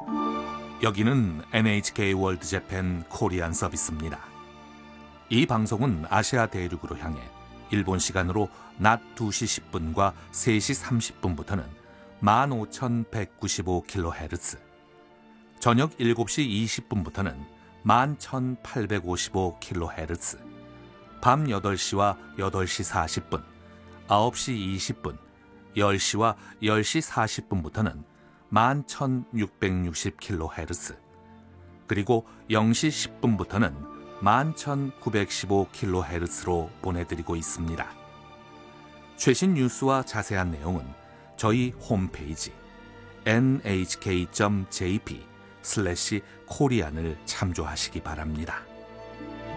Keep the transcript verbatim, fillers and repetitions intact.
여기는 엔에이치케이 월드 재팬 코리안 서비스입니다. 이 방송은 아시아 대륙으로 향해 일본 시간으로 낮 두 시 십 분과 세 시 삼십 분부터는 만 오천백구십오 킬로헤르츠, 저녁 일곱 시 이십 분부터는 만 천팔백오십오 킬로헤르츠, 밤 여덟 시와 여덟 시 사십 분, 아홉 시 이십 분, 열 시와 열 시 사십 분부터는 만 천육백육십 킬로헤르츠, 그리고 영 시 십 분부터는 만 천구백십오 킬로헤르츠로 보내드리고 있습니다. 최신 뉴스와 자세한 내용은 저희 홈페이지 엔에이치케이 닷 제이피 슬래시 코리안을 참조하시기 바랍니다.